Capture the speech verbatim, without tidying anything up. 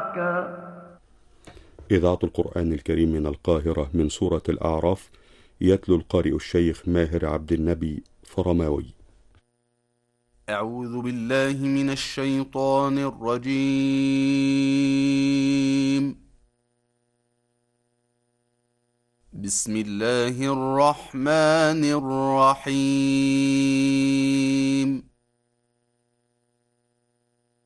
إذاعة القرآن الكريم من القاهرة من سورة الأعراف، يتلو القارئ الشيخ ماهر عبد النبي فرماوي. أعوذ بالله من الشيطان الرجيم. بسم الله الرحمن الرحيم.